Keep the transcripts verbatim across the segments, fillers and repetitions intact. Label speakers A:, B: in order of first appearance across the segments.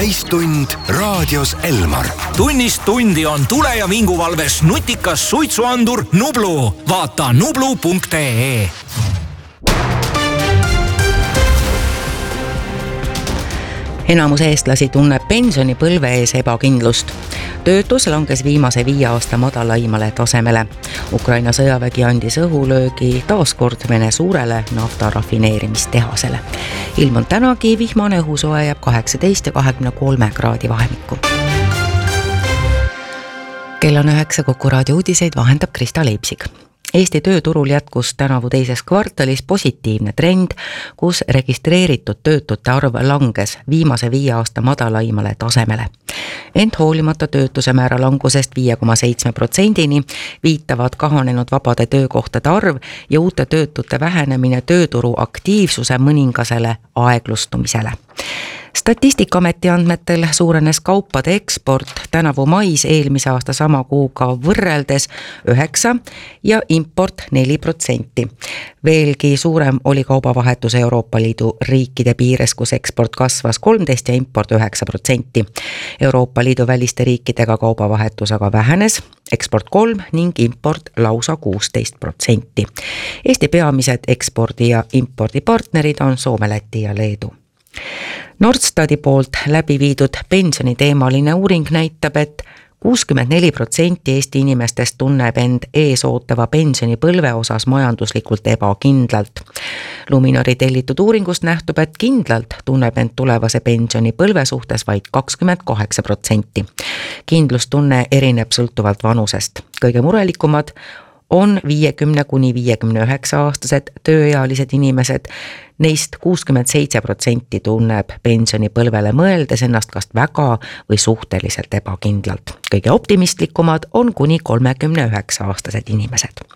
A: täistund raadios Elmar.
B: Tunnist tundi on tule- ja vinguvalves nutikas suitsuandur Nublu. Vaata nublu punkt ee.
C: Enamus eestlasi tunneb pensionipõlve ees ebakindlust. Töötus langes viimase viie aasta madalaimale tasemele. Ukraina sõjavägi andis õhulöögi taaskord Vene suurele nafta rafineerimistehasele. Ilm on tänagi vihmane, õhusoe jääb kaheksateist ja kahekümne kolme kraadi vahemikku. Kell on üheksa, Kuku raadio uudiseid vahendab Krista Leipsig. Eesti tööturul jätkus tänavu teises kvartalis positiivne trend, kus registreeritud töötute arv langes viimase viie aasta madalaimale tasemele. Ent hoolimata töötuse määra langusest viie koma seitse protsendini viitavad kahanenud vabade töökohtade arv ja uute töötute vähenemine tööturu aktiivsuse mõningasele aeglustumisele. Statistikaameti andmetel suurenes kaupade eksport tänavu mais eelmise aasta sama kuuga võrreldes üheksa ja import neli protsenti. Veelgi suurem oli kaubavahetus Euroopa Liidu riikide piires, kus eksport kasvas kolmteist ja import üheksa protsenti. Euroopa Liidu väliste riikidega kaubavahetus aga vähenes, eksport kolm ning import lausa kuusteist protsenti. Eesti peamised ekspordi- ja impordipartnerid on Soome, Läti ja Leedu. Nordstati poolt läbi viidud pensioniteemaline uuring näitab, et kuuskümmend neli protsenti Eesti inimestest tunneb end ees ootava pensionipõlve osas majanduslikult ebakindlalt. Luminori tellitud uuringust nähtub, et kindlalt tunneb end tulevase pensionipõlve suhtes vaid kakskümmend kaheksa protsenti. Kindlustunne erineb sõltuvalt vanusest. Kõige murelikumad on viiekümne kuni viiekümne üheksa aastased tööealised inimesed. Neist kuuskümmend seitse protsenti tunneb pensionipõlvele mõeldes ennast kas väga või suhteliselt ebakindlalt. Kõige optimistlikumad on kuni kolmekümne üheksa aastased inimesed.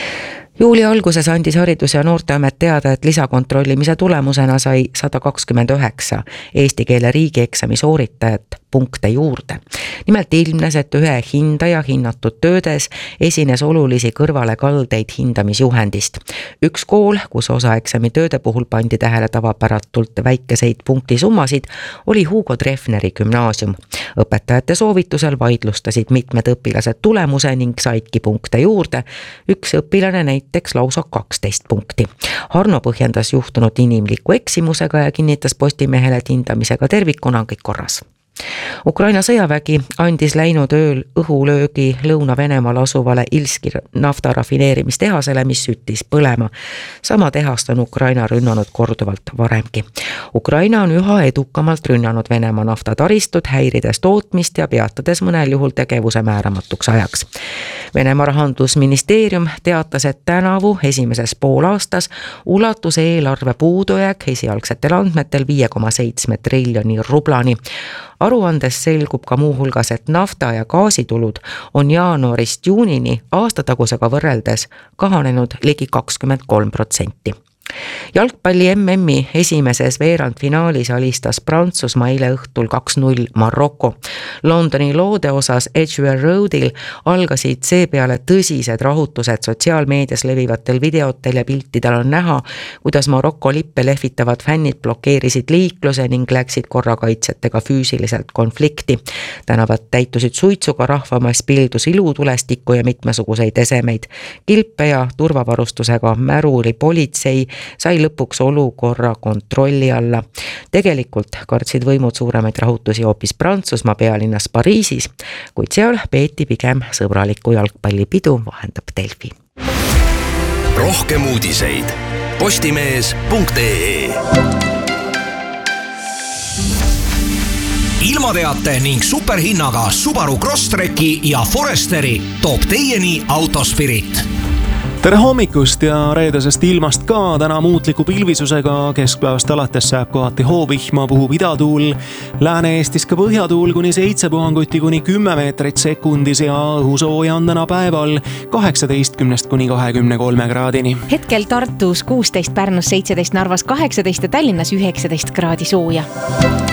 C: Juuli alguses andis Haridus- ja Noorteamet teada, et lisakontrollimise tulemusena sai sada kakskümmend üheksa eesti keele riigieksami sooritajat punkte juurde. Nimelt ilmnes, et ühe hindaja hinnatud töödes esines olulisi kõrvalekaldeid hindamisjuhendist. Üks kool, kus osa eksami tööde puhul pandi tähele tavapäratult väikeseid punktisummasid, oli Hugo Treffneri gümnaasium. Õpetajate soovitusel vaidlustasid mitmed õpilased tulemuse ning saidki punkte juurde. Üks õpilane näiteks lausa kaksteist punkti. Harno põhjendas juhtunud inimliku eksimusega ja kinnitas Postimehele, et hindamisega tervikuna on kõik korras. Ukraina sõjavägi andis läinud ööl õhulöögi Lõuna-Venemaal asuvale Ilski nafta rafineerimistehasele, mis süttis põlema. Sama tehast on Ukraina rünnanud korduvalt varemgi. Ukraina on üha edukamalt rünnanud Venemaa naftataristut, häirides tootmist ja peatades mõnel juhul tegevuse määramatuks ajaks. Venemaa rahandusministeerium teatas, et tänavu esimeses poolaastas ulatus eelarve puudujääk esialgsetel andmetel viie koma seitse triljoni rublani. Aruandes selgub ka muuhulgas, et nafta- ja gaasitulud on jaanuarist juunini aastatagusega võrreldes kahanenud ligi kakskümmend kolm protsenti. Jalgpalli M M-i esimeses veerandfinaalis alistas Prantsusmaa eile õhtul kaks null Maroko. Londoni loode osas Edgware Roadil algasid seepeale tõsised rahutused. Sotsiaalmeedias levivatel videotel ja piltidel on näha, kuidas Maroko lippe lehvitavad fännid blokeerisid liikluse ning läksid korrakaitsjatega füüsiliselt konflikti. Tänavad täitusid suitsuga, rahvamass pildus ilutulestikku ja mitmesuguseid esemeid. Kilpe ja turvavarustusega märuli politsei sai lõpuks olukorra kontrolli alla. Tegelikult kartsid võimud suuremaid rahutusi hoopis Prantsusmaa pealinnas Pariisis, kuid seal peeti pigem sõbralikku jalgpallipidu, vahendab Delfi.
A: Rohkem uudiseid postimees punkt ee.
B: Ilmateate ning superhinnaga Subaru Crosstreki ja Foresteri toob teieni Autospirit.
D: Tere hommikust ja reedesest ilmast ka. Täna muutliku pilvisusega keskpäevast alates saab kohati hoovihma, puhub idatuul. Lääne-Eestis ka põhjatuul kuni seitse puhanguti kuni kümme meetrit sekundis ja õhusooja on täna päeval kaheksateistkümnest kuni kahekümne kolme kraadini.
E: Hetkel Tartus kuusteist, Pärnus seitseteist, Narvas kaheksateist ja Tallinnas üheksateist kraadi sooja.